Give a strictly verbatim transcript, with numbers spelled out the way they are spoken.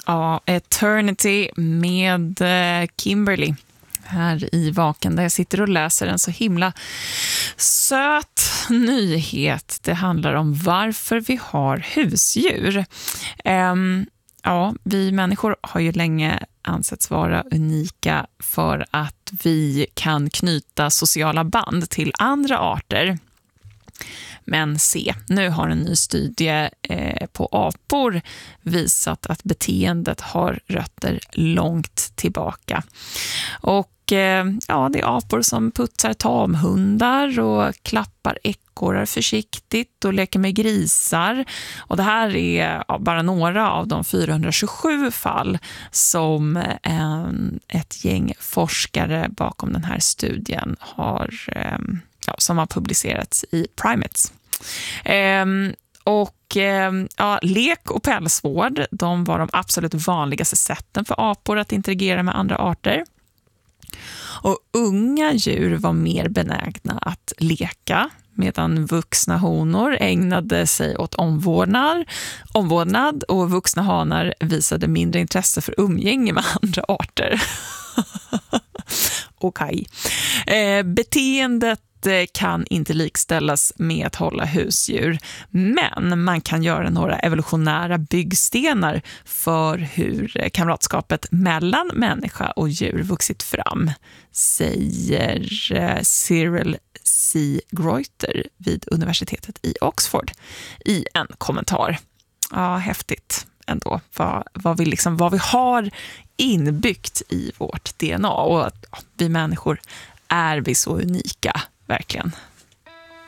Ja, Eternity med Kimberly här i Vaken, där jag sitter och läser en så himla söt nyhet. Det handlar om varför vi har husdjur. Um, ja, vi människor har ju länge ansetts vara unika för att vi kan knyta sociala band till andra arter. Men se, nu har en ny studie eh, på apor visat att beteendet har rötter långt tillbaka. Och eh, ja, det är apor som putsar tamhundar och klappar ekorrar försiktigt och leker med grisar. Och det här är ja, bara några av de fyrahundratjugosju fall som eh, ett gäng forskare bakom den här studien har eh, ja, som har publicerats i Primates. Ehm, och ehm, ja, lek och pälsvård, de var de absolut vanligaste sätten för apor att interagera med andra arter. Och unga djur var mer benägna att leka, medan vuxna honor ägnade sig åt omvårdnad, omvårdnad och vuxna hanar visade mindre intresse för umgänge med andra arter. Okej. Eh, beteendet kan inte likställas med att hålla husdjur, men man kan göra några evolutionära byggstenar för hur kamratskapet mellan människa och djur vuxit fram, säger Cyril C. Greuter vid universitetet i Oxford i en kommentar. Ja, häftigt ändå. Vad, vad, vi liksom, vad vi har inbyggt i vårt D N A, och att ja, vi människor är vi så unika. Verkligen.